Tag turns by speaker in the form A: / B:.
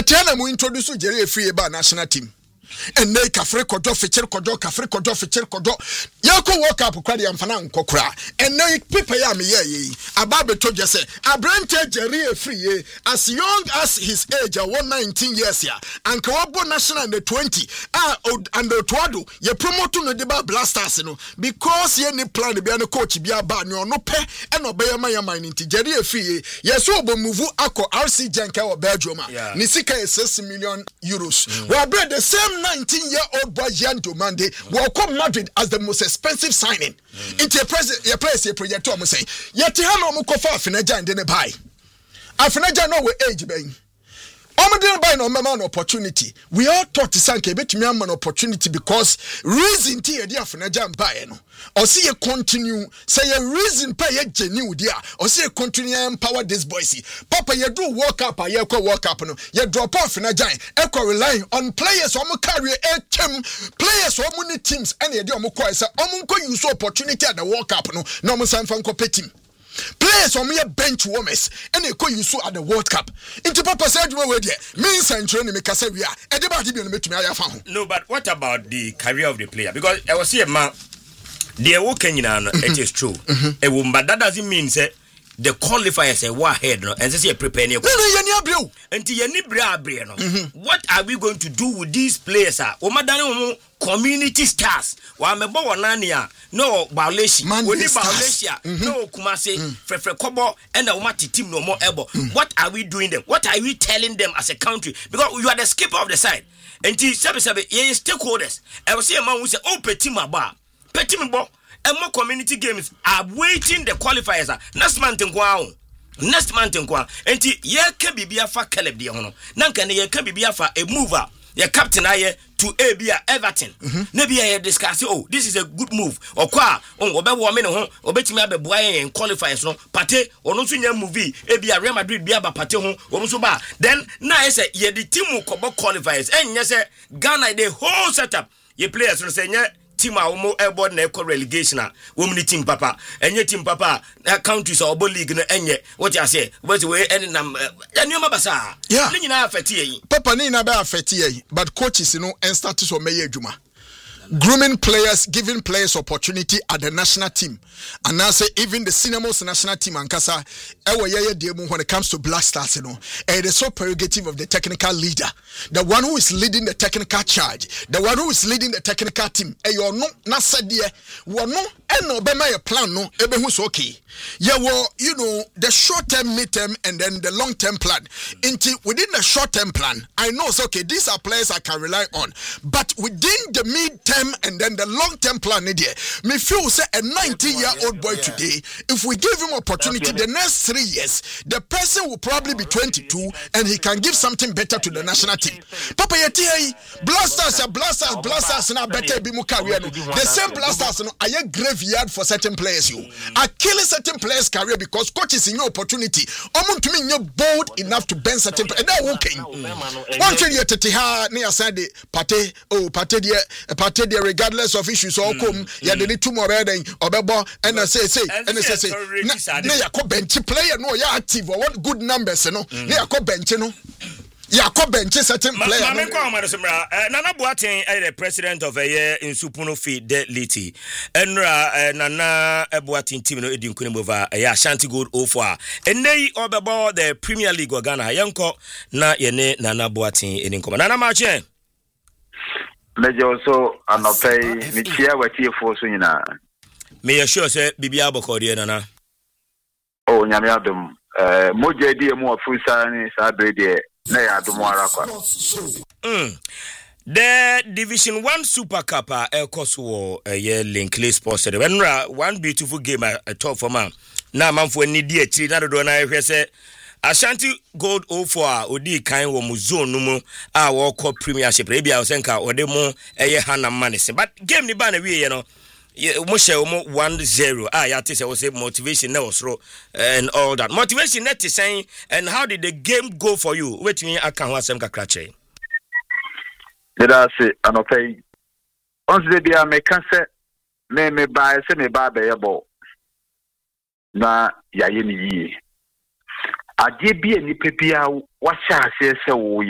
A: Yetiana mu introduce Jerry Free ba national team. And they kafre kojo feature kojo kafre kojo feature kojo yako walk up kwadi amfana nkokura and now people ya me ye ababe to just say abrante Jerry Free as young as his age 119 years here and kawabo national in the 20 and the twado ye promote no deba blasters no because ye ni plan be an coach bia ba no pe and obey my mind into Jerry Free yes obo move ako RC Genka or Belgium ni sika is 6 million euros we are the same 19-year-old boy Yan Domande will come Madrid as the most expensive signing. Into a place a project to say, yet Hano Mukofa Finaja and then buy. Afinaja no we age being. Didn't buy no man opportunity. We all thought to sanke bet me an opportunity because reason tea dear Finaja and buy no. Or see a continue say a reason pay a genuine dear or see a continue empower this boy. Papa, you do walk up, you walk up, no, you drop off in a giant, echo relying on players or carry a team, players or many teams, and you do say, use opportunity at the walk up, no more San Franco team. Players on me bench warmers and they call you so at the World Cup. Into Papa said, well, means and training make us we are.
B: No, but what about the career of the player? Because I was here, man. The it is true. But that doesn't mean say the qualifiers say what ahead no and say prepare no. What are we going to do with these players? Community stars. Wa me bo wonania no Bauleshi. Oni Bauleshi no Kumase Frefre Kobo and the Umati team no more ebo. What are we doing them? What are we telling them as a country? Because you are the skipper of the side. And sabe ye stakeholders. I was say a man who say oh Petima bar. Petimbo and more community games are waiting the qualifiers. Next month in and ye can be fa Caleb de Hono. Nanka ye can be fa a mover. Your captain aye to Abia Everton. Maybe I discuss oh this is a good move. Or qua on obe woman ho obetimi abeboy and qualifiers no pate ono so nya movie Abia Real Madrid bia ba pate ho ono so ba then na say ye the team ko qualifiers and yes Ghana the whole setup ye players no say nya team a wo airborne na eco relegation a wo mini team papa enye team papa countries or league no enye what you say but we any nam anyoma basa ni nyina afeti yi
A: papa ni na ba afeti yi but coaches no en status o meye adwuma grooming players, giving players opportunity at the national team. And now say even the senior most national team and Kasa when it comes to Black Stars, it is so prerogative of the technical leader, the one who is leading the technical charge, the one who is leading the technical team. You no not said there, no and no be my plan no ebe who's okay. The short term, mid term, and then the long term plan. Within the short term plan, I know it's okay, these are players I can rely on. But within the mid term and then the long term plan, me feel say a 19-year-old boy today, if we give him opportunity the next 3 years, the person will probably be 22 and he can give something better to the national team. Papa yeti blasters now better be career. The same blasters are a graveyard for certain players. You are killing certain players' career because coaches in your opportunity. To me, you're bold enough to bend certain players. That's okay. One thing you tete near Sunday, Pate there regardless of issues or come, yeah, they need two more than Obebo and I say, they are bench player, no, you're active or what good numbers, they are bench, Yakob bench certain player.
B: Nana Boateng the president of a year in Supuno Feed de Liti. Enra Nana Boateng team no edin kunimova Ashanti Gold 04. And they about the Premier League of Ghana. Yanko na yene Nana Boateng in Nkoma. Nana Marche.
C: Meje also anopay mi chia wati efo so nyina.
B: Me assure say bibia bokodi nana.
C: Oh nyame adom. Moje die mu afusa ni sa brede na ya adom ara kwa.
B: The Division 1 Super Cup Elcoswo ye Linkley Sports. One beautiful game at top for man. Na manfo ni die tri na do na ehwe say Ashanti Gold 04 odi kan wo mu zone no mu a wo call premiership ebia o senka ode mu eye Hana Manese but game ni ba na wie ye no mo share mo 1-0 ya te say we say motivation na osro and all that motivation net is saying and how did the game go for you wetimi aka ho asem kakra che
C: did I say anopay once they be me can say me buy say me ba be yebo na ya ye ni yi ade bia ni pepia wa sha ase se wo